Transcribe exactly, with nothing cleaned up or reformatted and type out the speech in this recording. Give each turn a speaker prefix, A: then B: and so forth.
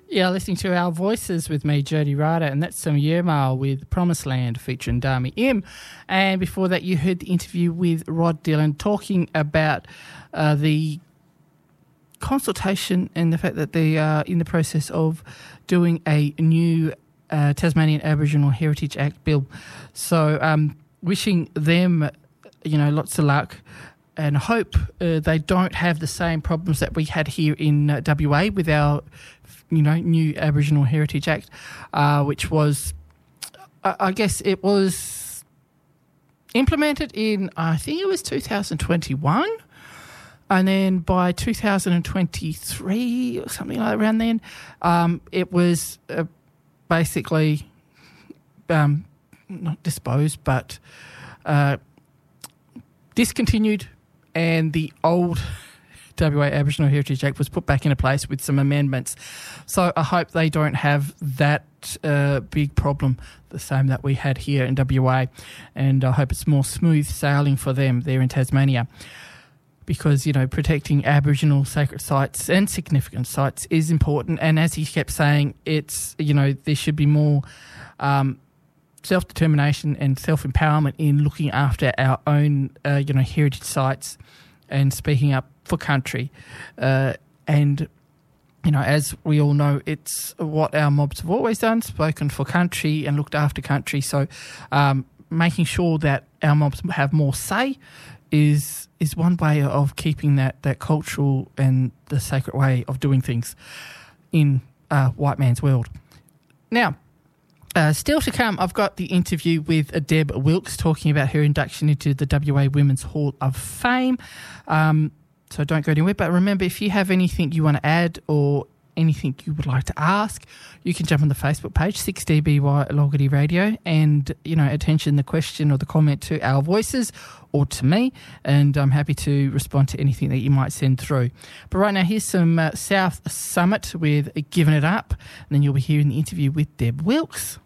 A: Yeah, listening to Our Voices with me, Jody Ryder, and that's some Yermal with Promised Land featuring Dami Im. And before that, you heard the interview with Rod Dillon talking about uh, the consultation and the fact that they are in the process of doing a new uh, Tasmanian Aboriginal Heritage Act bill. So um, wishing them, you know, lots of luck. And hope uh, they don't have the same problems that we had here in uh, W A with our, you know, new Aboriginal Heritage Act, uh, which was, I, I guess it was implemented in, I think it was two thousand twenty-one, and then by two thousand twenty-three or something like around then, um, it was uh, basically um, not disposed, but uh, discontinued. And the old W A Aboriginal Heritage Act was put back into place with some amendments. So I hope they don't have that uh, big problem, the same that we had here in W A. And I hope it's more smooth sailing for them there in Tasmania. Because, you know, protecting Aboriginal sacred sites and significant sites is important. And as he kept saying, it's, you know, there should be more um, self-determination and self-empowerment in looking after our own, uh, you know, heritage sites and speaking up for country. Uh, and, you know, as we all know, it's what our mobs have always done, spoken for country and looked after country. So um, making sure that our mobs have more say is is one way of keeping that, that cultural and the sacred way of doing things in uh, white man's world. Now, Uh, still to come, I've got the interview with uh, Deb Wilkes talking about her induction into the W A Women's Hall of Fame. Um, so don't go anywhere. But remember, if you have anything you want to add or anything you would like to ask, you can jump on the Facebook page, six D B Y Logarty Radio, and, you know, attention the question or the comment to Our Voices or to me, and I'm happy to respond to anything that you might send through. But right now, here's some uh, South Summit with Giving It Up, and then you'll be hearing the interview with Deb Wilkes.